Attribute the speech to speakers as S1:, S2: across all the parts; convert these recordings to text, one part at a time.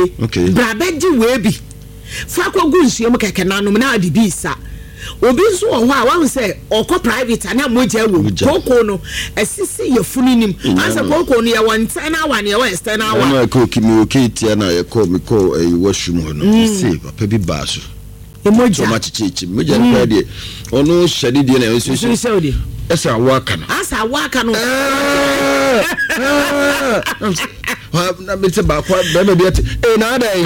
S1: Okay.
S2: Brabeji webi. Fako gunsuom keke nanom na adi bi sa. Obi nso wo ho a wa say okọ private ana moja wo. Koko no esisi ye funinim. Asa koko no ye wontan na wan ye western na wan.
S1: Na ko kimi okiti na ye ko me ko washum ho no. See papa bi ba so.
S2: Emoja.
S1: So much chichi. Moja kwa de. Ono shedi de na so. Asa waka no.
S2: Asa waka no.
S1: Na betse ba kwa bebe bi ate na adai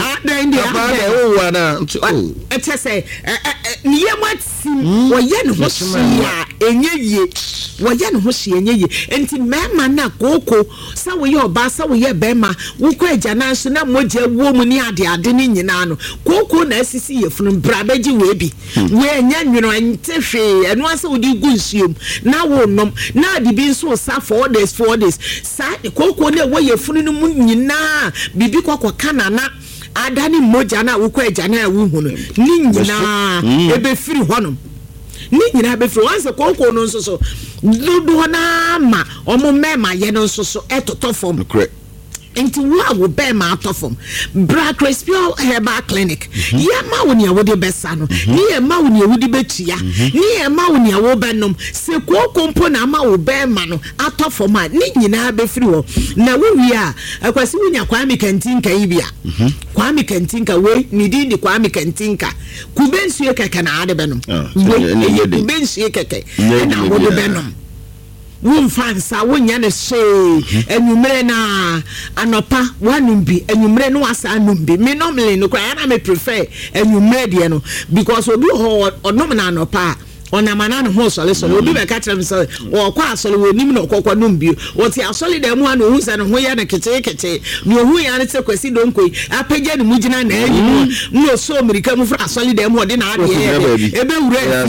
S1: o na
S2: ete say niye matim wo ye ne ho hia enye wo ye ne ho hia enye enti mema na koko sa wo ye oba sa wo ye bema wo kwa agana so na moja wo mu ni ade ni nyina no koko na asisi ye funu brabeji we bi we enya nwino ente hwe eno asa wo di gunsuom na wo nom na ade bi nso sa 4 days sa koko na wo ye funu no nyina bibi kwakwa kanana adani moja na wo kwa agana a wo hu no ni nyina ebe firi honom ni nyina be firi wanse koko no nso so dodo na ma omo mema ye no nso so etotofom enti wo be ma atofom bra crespio herbal clinic ye ma wo ne wo de besa no ni ye ma wo ne wo de betua ni ye ma wo ne wo benom se koko mpo na ma wo be ma no atofom a ni nyina be firi ho na wo wi a akwasi wo nya kwa mi kantinka ibia kwa mi kantinka we ni di kwa mi kantinka kubensu keke na ade benom we kubensu keke na wo de benom won fansa wonya ne she enumere na anopa wanumbi enumere no asa anumbi me normally no kwa na me prefer enumere de no because obi ho onom na anopa ona mana no ho sole obi be ka kire me say wo kwa asole wo nim no kokko numbi wo ti asole da mu ana hu se no ho ya na kete no hu ya ne te kwasi donkoi apagya ne mugina na anyi no so amerika mu fra asole da mu de na ade ebe wura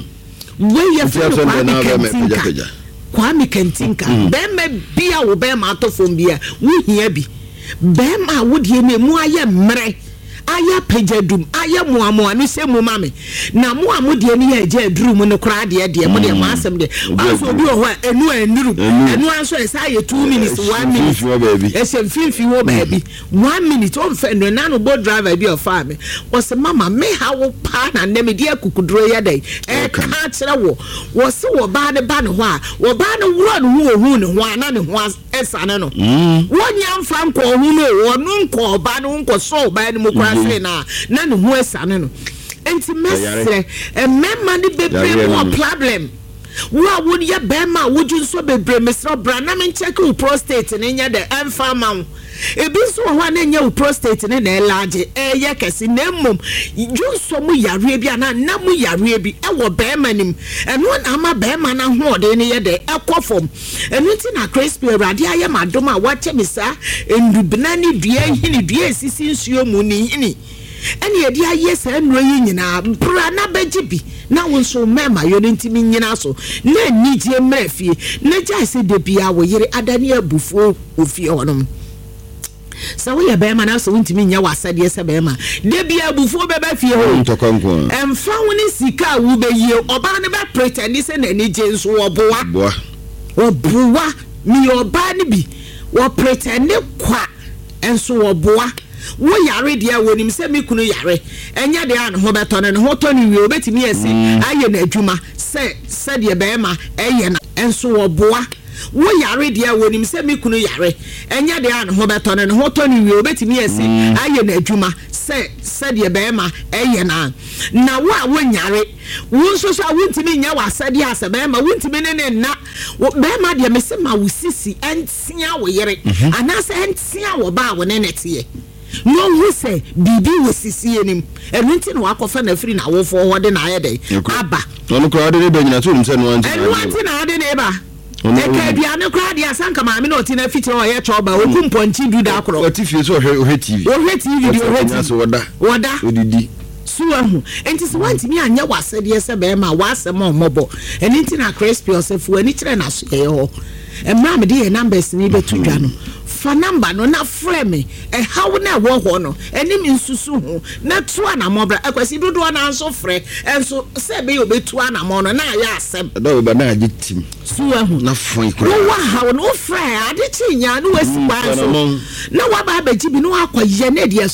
S2: we ya fra kwa Kwame Kentinka bema bia wo bema atofom bia wo hia bi bema wo de ne mu aye mre aya pejadum aya muamoa no se mu mame na muamu de ne ya je aduru mu no kra de mu de mu asem de aso bi ho enu anuru enu anso esa ye 2 minutes 1 minute ese finfi wo baby 1 minute on fe no na no boat driver bi of farm o se mama me ha wo pa na ne me de akukuduro ya dai ka kire wo se wo ba ne ba ne ho a wo ba ne wuro no hu ne ho ana ne ho esa ne no wonya mfa nko hu no wo no nko ba no nko so ba ne mu na ne ho esane no enti mesre emema ni bebre mo problem wo would ya bema would you so bebre mesre bra na me check your prostate ne nya de emfa ma ebi so ho na nya your prostate ne na large ye kesi na mom ju so mu yare bi ana na mu yare bi e wo bema nim eno na ma bema na ho de ne ye de ekofom eno ti na crispy rade aye madom a wache misa endubna ni dua hini dua esisi nsuo mu ni hini ene ye dia yes enro yi nyina bra na begibi na wonso mema yo ntimi nyina so na nijie mrafie na jase de bia wo yire adani abufuo ofie honom sa wo ye bema na so ntimi nya wasade se bema de bia abufuo beba fie ho emfa woni sika wo be yie oba ne be pretend se na ni je nso oboa mi oba ne bi wo pretend kwa enso oboa wo yare dia wonim se me kunu yare enya de an ho beto ne ho to ni wi obetimi ese aye na adwuma se de bema eye na enso oboa wo yare dia wonim se me kunu yare enya de an ho beto ne ho to ni wi obetimi ese aye na adwuma se de bema eye na wo nyare wo so so wontimi nya wasade ase bema wontimi ne na bema de me se ma wo sisi entia wo yere anase entia wo ba wo ne nete no who say bibi we sisi enim enunti no akofa na free na wo fo ho de na ayede aba
S1: no ko ade be nyina so nse no anti
S2: na ade ne ba eka bia ne kra dia sanka ma me no ti na fiti o ye choba okumponchi du da akro
S1: otifie so o TV so
S2: woda
S1: odidi
S2: suahu enti se wanti mi anya wasade se be ma wasem omobo enunti na crispy osefu ani kire na so ye ho emra me de numbers ni betu dwa no fa number no na frame how na wo ho no enim nsusu ho na tu ana mobra akwasi dodo na nso frɛ enso se be obetu ana mo no na ya asem
S1: da we ba na agitim
S2: suahu
S1: na fon ko
S2: wo ha no frɛ ade chi nya no wasi kwa so na wa ba ba ji bi no akɔye na de